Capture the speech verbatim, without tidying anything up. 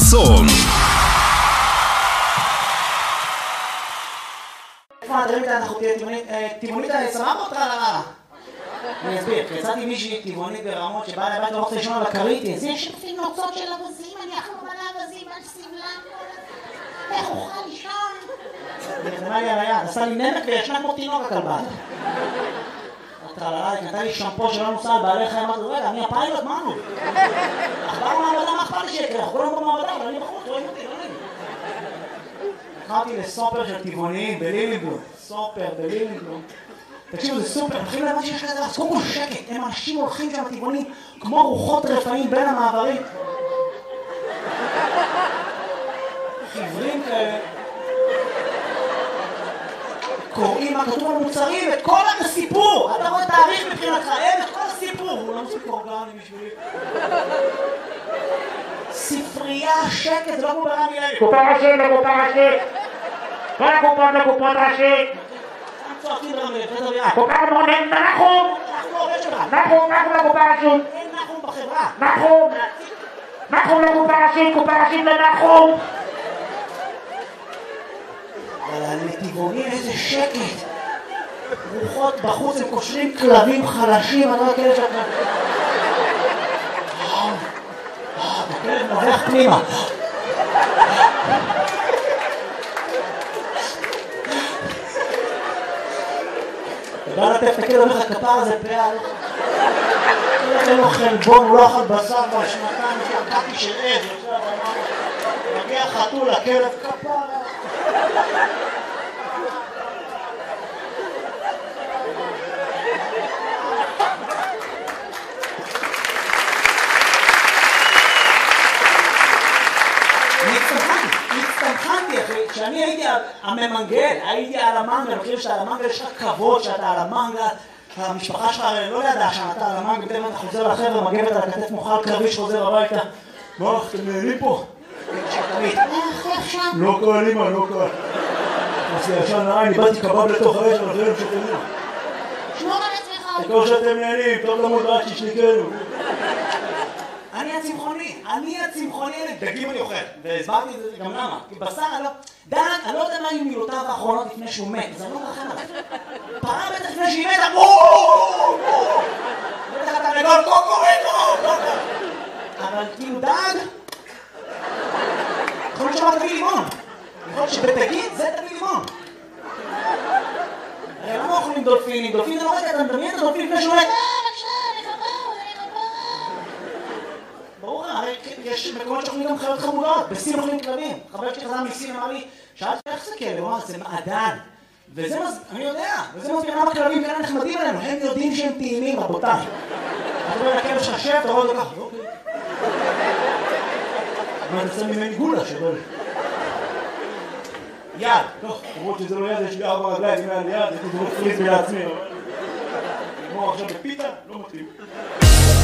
חסון. איפה הדברים כאן, אנחנו תהיה טבעונית סבבה אותך על הרעה? אני אסביר, יצאתי מישהי טבעונית ברמות שבאה לבית ורוצה לישון על הכרית. זה שפים נוצות של אבזים, אני אחלום על האבזים, על סבלם, איך אוכל לישון? נרדמה לי על היד, עשה לי נמק וישנה כמו תינוק הכלבה. הטרללה, היא נתנה לי שמפו שלא נוסע על בעלי חיים, אמרתי, רגע, אני הפיילוט, מה נו? אכבר מעבדה, מה אכפת לי שיקרה? אנחנו כולנו במעבדה, אבל אני בחוץ, רואים אותי, לא נעים. לקחתי לסופר של טבעוניים בלילינגלום, סופר בלילינגלום. תקשיבו, זה סופר, הולכים לבד שיש כזה, אז קודם כל שקט, הם אנשים הולכים שם טבעונים כמו רוחות רפאים בין המעברים. חיוורים כאלה. קוראים מה כתוב על מוצרים, את כל הסיפור! אתה רואה תאריך מבחינתך, אין את כל הסיפור! הוא לא מספיק אורגני בשבילי. ספרייה, שקט, זה לא כמו ברמי לוי. קופה ראשית לקופה ראשית! כל הקופות לקופות ראשית! צועקים ברמי לוי, זה דרייה. קופה מונן, נחום! אנחנו עובד שלך. נחום, נחום לקופה ראשית! אין נחום בחברה. נחום! נחום לקופה ראשית, קופה ראשית לנחום! אבל הנתיבונים איזה שקט. רוחות בחוץ הם קושרים כלבים חלשים, אני לא הכלב שלך. הכלב נובח פנימה. אתה בא לטף את הכלב, אומר לך כפר הזה פעל. אין לו חלבון, הוא לא אכל בשר בשנתיים, שקעתי של עז. מגיע חתול, הכלב כפר. הצטמחנתי אחי, כשאני הייתי הממנגל, הייתי על המנגל, אני חושב שעל המנגל יש לך כבוד שאתה על המנגל, המשפחה שלך לא ידעה שאתה על המנגל, בטח אתה חוזר לחבר'ה, מגבת על הכתף מוכל קרבי שחוזר הביתה. מה, אתם נהנים פה? לא קל אימא, לא קל. אז ישן נראה, אני באתי קבב לתוך האש, אבל זה לא שאתם נהנים. שמור על עצמך. תקור שאתם נהנים, טוב למוד רק שישניקנו. אני הצמחוני, אני הצמחוני, דגים אני אוכל, והסברתי את זה גם למה, כי בשר אני לא, דן, אני לא יודע מה היו מילותיו האחרונות לפני שהוא מת, זה לא רחם עליו. פרה בטח לפני שהיא מתה, בואו! בטח אתה לגול קוקוריקו! אבל כאילו דג, יכול להיות שאומר תביא לימון, יכול להיות שבתגיד זה תביא לימון. הרי למה אוכלים דולפינים? דולפין זה לא רגע, אתה מדמיין את הדולפין לפני שהוא מת. ברור, הרי יש מקומות שאוכלים גם חיות חמודות, בסין אוכלים כלבים. חבר שלי חזר מסין אמר לי, שאלתי איך זה כאלה? הוא אמר, זה מעדן. וזה מז... אני יודע, וזה מסביר למה כלבים כאלה נחמדים עלינו, הם יודעים שהם טעימים, רבותיי. אתה רואה לכלב שלך שב, אתה רואה אותו ככה, אוקיי. אבל אתה שם ממני גולה שבל. יד, טוב, למרות שזה לא יד, יש לי ארבע רגליים, יד יד, יש לי זרוק פריז לעצמי. כמו עכשיו בפיתה, לא מתאים.